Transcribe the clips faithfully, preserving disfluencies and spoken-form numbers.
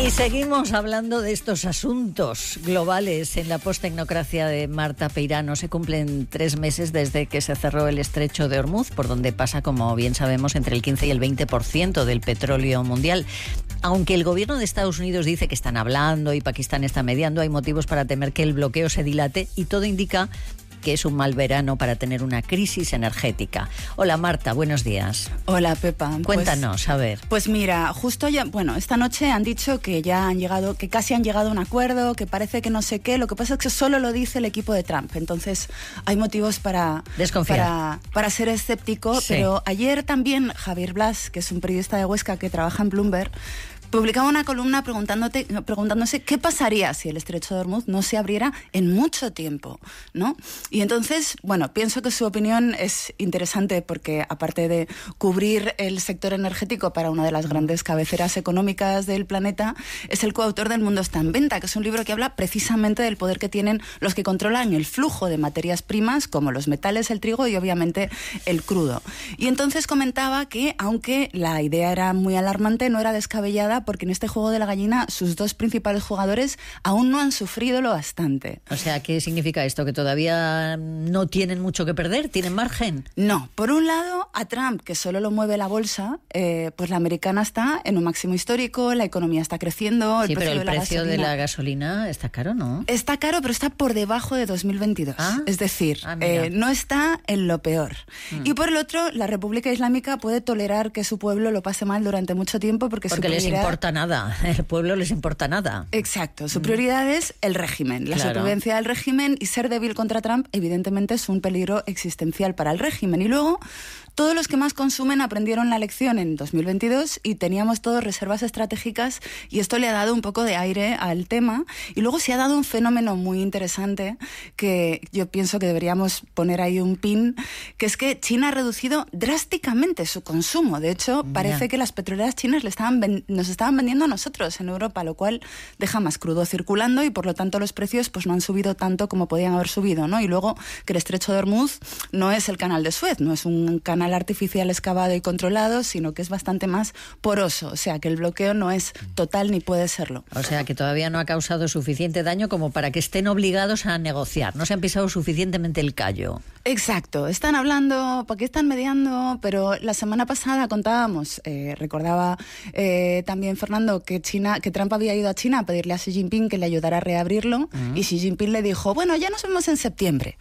Y seguimos hablando de estos asuntos globales en la posttecnocracia de Marta Peirano. Se cumplen tres meses desde que se cerró el estrecho de Hormuz, por donde pasa, como bien sabemos, entre el quince y el veinte por ciento del petróleo mundial. Aunque el gobierno de Estados Unidos dice que están hablando y Pakistán está mediando, hay motivos para temer que el bloqueo se dilate y todo indica que es un mal verano para tener una crisis energética. Hola Marta, buenos días. Hola Pepa. Cuéntanos, pues, a ver. Pues mira, justo ya, bueno, esta noche han dicho que ya han llegado, que casi han llegado a un acuerdo, que parece que no sé qué, lo que pasa es que solo lo dice el equipo de Trump, entonces hay motivos para desconfiar, para, para ser escéptico, sí. Pero ayer también Javier Blas, que es un periodista de Huesca que trabaja en Bloomberg, publicaba una columna preguntándote, preguntándose qué pasaría si el estrecho de Hormuz no se abriera en mucho tiempo, ¿no? Y entonces, bueno, pienso que su opinión es interesante porque, aparte de cubrir el sector energético para una de las grandes cabeceras económicas del planeta, es el coautor del Mundo está en venta, que es un libro que habla precisamente del poder que tienen los que controlan el flujo de materias primas, como los metales, el trigo y obviamente el crudo. Y entonces comentaba que, aunque la idea era muy alarmante, no era descabellada, porque en este juego de la gallina sus dos principales jugadores aún no han sufrido lo bastante. O sea, ¿qué significa esto? ¿Que todavía no tienen mucho que perder? ¿Tienen margen? No. Por un lado, a Trump, que solo lo mueve la bolsa, eh, pues la americana está en un máximo histórico, la economía está creciendo. El sí, precio pero el de la precio gasolina, de la gasolina está caro, ¿no? Está caro, pero está por debajo de dos mil veintidós. ¿Ah? Es decir, ah, eh, no está en lo peor. Mm. Y por el otro, la República Islámica puede tolerar que su pueblo lo pase mal durante mucho tiempo porque, porque su les prioridad... importa nada, el pueblo les importa nada. Exacto, su prioridad mm. es el régimen, la claro. supervivencia del régimen, y ser débil contra Trump evidentemente es un peligro existencial para el régimen. Y luego, todos los que más consumen aprendieron la lección en dos mil veintidós y teníamos todos reservas estratégicas, y esto le ha dado un poco de aire al tema. Y luego se ha dado un fenómeno muy interesante que yo pienso que deberíamos poner ahí un pin, que es que China ha reducido drásticamente su consumo. De hecho, parece yeah. que las petroleras chinas le estaban ven- nos estaban vendiendo a nosotros en Europa, lo cual deja más crudo circulando y por lo tanto los precios pues no han subido tanto como podían haber subido, ¿no? Y luego que el estrecho de Hormuz no es el canal de Suez, no es un canal artificial excavado y controlado, sino que es bastante más poroso, o sea que el bloqueo no es total ni puede serlo. O sea que todavía no ha causado suficiente daño como para que estén obligados a negociar, no se han pisado suficientemente el callo. Exacto, están hablando, porque están mediando, pero la semana pasada contábamos, eh, recordaba eh, también Fernando que China, que Trump había ido a China a pedirle a Xi Jinping que le ayudara a reabrirlo, uh-huh. y Xi Jinping le dijo, bueno, ya nos vemos en septiembre.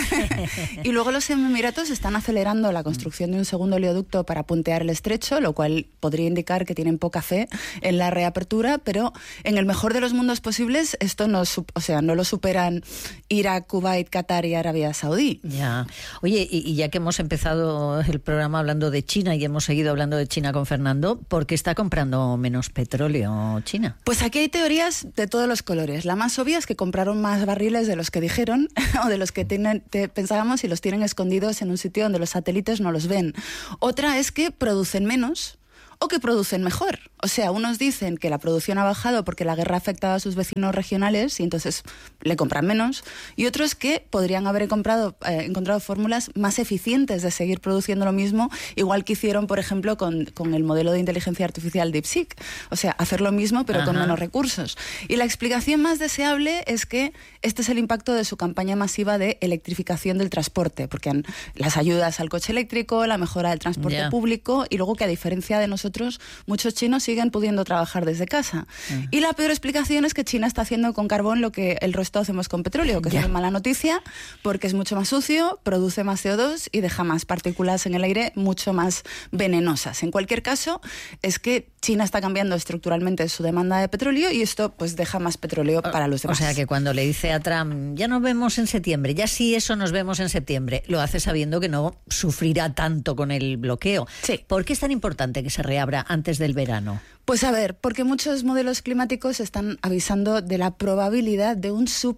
Y luego los Emiratos están acelerando la construcción de un segundo oleoducto para puntear el estrecho, lo cual podría indicar que tienen poca fe en la reapertura, pero en el mejor de los mundos posibles esto no, o sea, no lo superan Irak, Kuwait, Qatar y Arabia Saudí. Ya. Oye, y, y ya que hemos empezado el programa hablando de China y hemos seguido hablando de China con Fernando, ¿por qué está comprando menos petróleo China? Pues aquí hay teorías de todos los colores. La más obvia es que compraron más barriles de los que dijeron o de los que tienen, te, pensábamos y los tienen escondidos en un sitio donde los satélites no los ven. Otra es que producen menos o que producen mejor. O sea, unos dicen que la producción ha bajado porque la guerra ha afectado a sus vecinos regionales y entonces le compran menos, y otros que podrían haber comprado, eh, encontrado fórmulas más eficientes de seguir produciendo lo mismo, igual que hicieron, por ejemplo, con, con el modelo de inteligencia artificial DeepSeek. O sea, hacer lo mismo pero Ajá. con menos recursos. Y la explicación más deseable es que este es el impacto de su campaña masiva de electrificación del transporte, porque han, las ayudas al coche eléctrico, la mejora del transporte yeah. público, y luego que a diferencia de nosotros, muchos chinos siguen pudiendo trabajar desde casa. Uh-huh. Y la peor explicación es que China está haciendo con carbón lo que el resto hacemos con petróleo, que yeah. es una mala noticia, porque es mucho más sucio, produce más C O dos y deja más partículas en el aire mucho más venenosas. En cualquier caso, es que China está cambiando estructuralmente su demanda de petróleo y esto pues deja más petróleo o, para los demás. O sea que cuando le dice a Trump, ya nos vemos en septiembre, ya sí eso nos vemos en septiembre, lo hace sabiendo que no sufrirá tanto con el bloqueo. Sí. ¿Por qué es tan importante que se reabra antes del verano? Pues a ver, porque muchos modelos climáticos están avisando de la probabilidad de un súper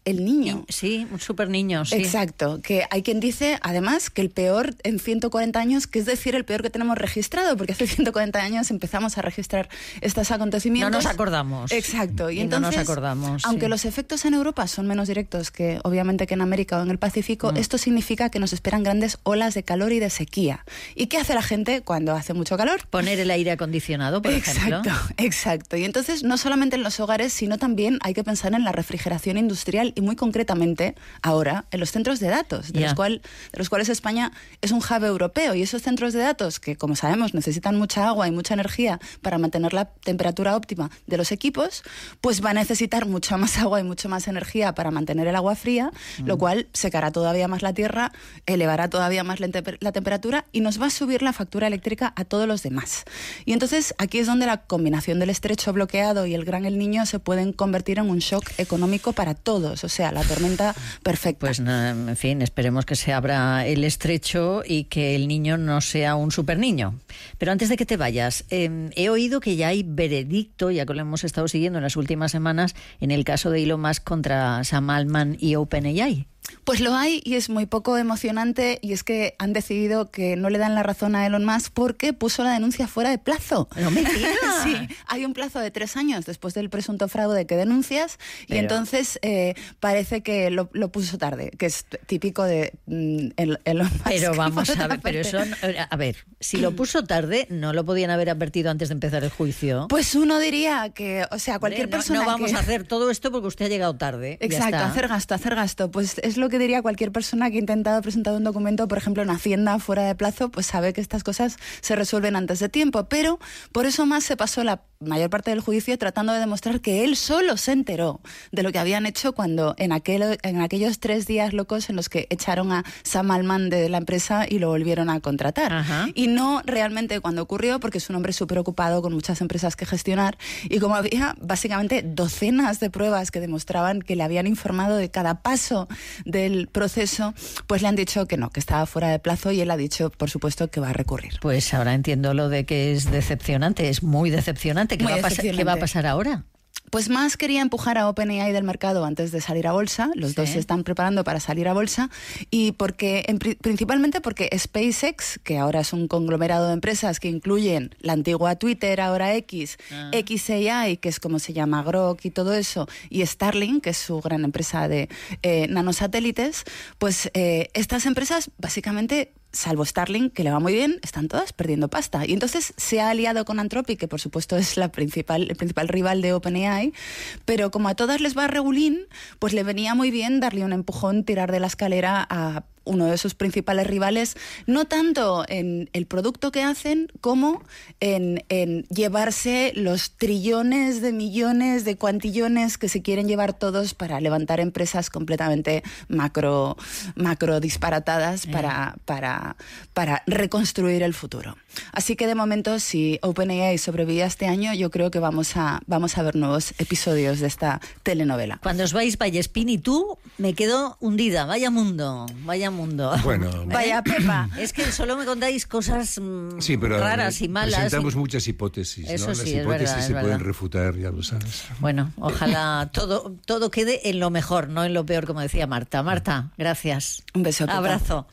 el niño. Sí, un super niño, sí. Exacto, que hay quien dice, además, que el peor en ciento cuarenta años, que es decir, el peor que tenemos registrado, porque hace ciento cuarenta años empezamos a registrar estos acontecimientos. No nos acordamos. Exacto. Y, y entonces, no nos acordamos. Aunque sí. los efectos en Europa son menos directos que, obviamente, que en América o en el Pacífico, mm. esto significa que nos esperan grandes olas de calor y de sequía. ¿Y qué hace la gente cuando hace mucho calor? Poner el aire acondicionado, por exacto, ejemplo. Exacto. Y entonces, no solamente en los hogares, sino también hay que pensar en la refrigeración industrial y muy concretamente, ahora, en los centros de datos, de, yeah. los, cual, de los cuales España es un hub europeo. Y esos centros de datos, que como sabemos necesitan mucha agua y mucha energía para mantener la temperatura óptima de los equipos, pues va a necesitar mucha más agua y mucha más energía para mantener el agua fría, mm. lo cual secará todavía más la tierra, elevará todavía más la, temper- la temperatura y nos va a subir la factura eléctrica a todos los demás. Y entonces aquí es donde la combinación del estrecho bloqueado y el Gran El Niño se pueden convertir en un shock económico para todos, o sea, la tormenta perfecta. Pues en fin, esperemos que se abra el estrecho y que el niño no sea un super niño. Pero antes de que te vayas, eh, he oído que ya hay veredicto, ya que lo hemos estado siguiendo en las últimas semanas, en el caso de Elon Musk contra Sam Altman y OpenAI. Pues lo hay y es muy poco emocionante, y es que han decidido que no le dan la razón a Elon Musk porque puso la denuncia fuera de plazo. ¡No me digas! Sí, hay un plazo de tres años después del presunto fraude que denuncias. Pero... y entonces eh, parece que lo, lo puso tarde, que es típico de mm, el, Elon Musk. Pero vamos a ver, pero eso, a ver, si lo puso tarde, ¿no lo podían haber advertido antes de empezar el juicio? Pues uno diría que, o sea, cualquier no, persona No vamos que... a hacer todo esto porque usted ha llegado tarde. Exacto, hacer gasto, hacer gasto. Pues es lo que diría cualquier persona que ha intentado presentar un documento, por ejemplo, en Hacienda fuera de plazo, pues sabe que estas cosas se resuelven antes de tiempo. Pero por eso más se pasó la mayor parte del juicio tratando de demostrar que él solo se enteró de lo que habían hecho cuando en, aquel, en aquellos tres días locos en los que echaron a Sam Altman de la empresa y lo volvieron a contratar. Ajá. Y no realmente cuando ocurrió, porque es un hombre súper ocupado con muchas empresas que gestionar, y como había básicamente docenas de pruebas que demostraban que le habían informado de cada paso del proceso, pues le han dicho que no, que estaba fuera de plazo, y él ha dicho, por supuesto, que va a recurrir. Pues ahora entiendo lo de que es decepcionante, es muy decepcionante. ¿Qué, muy va, a pas- ¿qué va a pasar ahora? Pues Musk quería empujar a OpenAI del mercado antes de salir a bolsa. Los sí. dos se están preparando para salir a bolsa, y porque en, principalmente porque SpaceX, que ahora es un conglomerado de empresas que incluyen la antigua Twitter, ahora X, ah. X A I, que es como se llama Grok y todo eso, y Starlink, que es su gran empresa de eh, nanosatélites, pues eh, estas empresas básicamente, salvo Starlink, que le va muy bien, están todas perdiendo pasta. Y entonces se ha aliado con Anthropic, que por supuesto es la principal, el principal rival de OpenAI, pero como a todas les va regulín, pues le venía muy bien darle un empujón, tirar de la escalera a uno de sus principales rivales, no tanto en el producto que hacen como en, en llevarse los trillones de millones de cuantillones que se quieren llevar todos para levantar empresas completamente macro, macro disparatadas eh. para, para, para reconstruir el futuro. Así que de momento, si OpenAI sobrevive este año, yo creo que vamos a, vamos a ver nuevos episodios de esta telenovela. Cuando os vais, Vallespín y tú, me quedo hundida. Vaya mundo, vaya mundo. Bueno, vaya Pepa. Es que solo me contáis cosas mmm, sí, pero raras y malas. Presentamos y... muchas hipótesis, Eso ¿no? sí, Las es hipótesis verdad, se es pueden verdad. refutar, ya lo sabes. Bueno, ojalá todo, todo quede en lo mejor, no en lo peor, como decía Marta. Marta, gracias. Un beso, Pepa. Abrazo.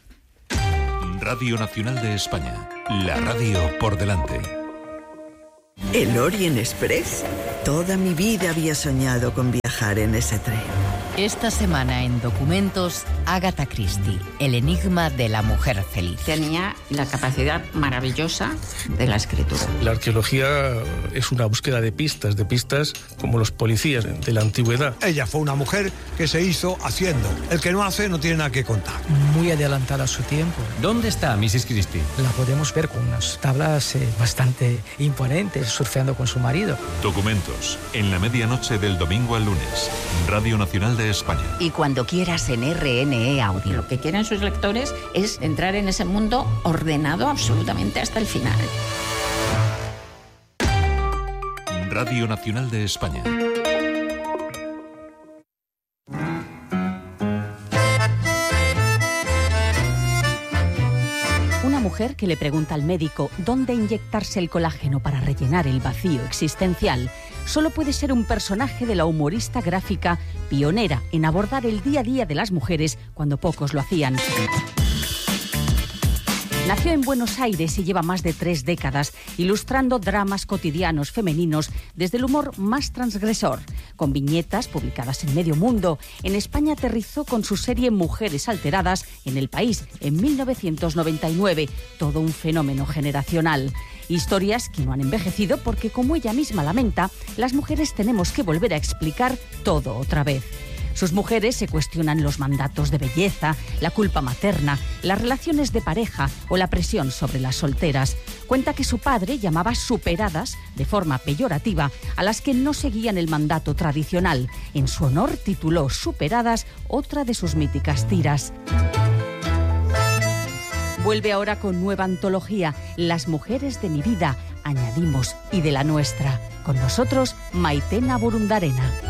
Radio Nacional de España, la radio por delante. ¿El Orient Express? Toda mi vida había soñado con viajar en ese tren. Esta semana en Documentos, Agatha Christie, el enigma de la mujer feliz. Tenía la capacidad maravillosa de la escritura. La arqueología es una búsqueda de pistas, de pistas como los policías de la antigüedad. Ella fue una mujer que se hizo haciendo. El que no hace no tiene nada que contar. Muy adelantada a su tiempo. ¿Dónde está missus Christie? La podemos ver con unas tablas eh, bastante imponentes, surfeando con su marido. Documentos, en la medianoche del domingo al lunes. Radio Nacional de España. Y cuando quieras en R N E Audio. Lo que quieren sus lectores es entrar en ese mundo ordenado absolutamente hasta el final. Radio Nacional de España. Una mujer mujer que le pregunta al médico dónde inyectarse el colágeno para rellenar el vacío existencial solo puede ser un personaje de la humorista gráfica pionera en abordar el día a día de las mujeres cuando pocos lo hacían. Nació en Buenos Aires y lleva más de tres décadas ilustrando dramas cotidianos femeninos desde el humor más transgresor, con viñetas publicadas en medio mundo. En España aterrizó con su serie Mujeres Alteradas en El País en mil novecientos noventa y nueve, todo un fenómeno generacional. Historias que no han envejecido porque, como ella misma lamenta, las mujeres tenemos que volver a explicar todo otra vez. Sus mujeres se cuestionan los mandatos de belleza, la culpa materna, las relaciones de pareja o la presión sobre las solteras. Cuenta que su padre llamaba superadas, de forma peyorativa, a las que no seguían el mandato tradicional. En su honor tituló Superadas otra de sus míticas tiras. Vuelve ahora con nueva antología, Las mujeres de mi vida, añadimos, y de la nuestra. Con nosotros, Maitena Burundarena.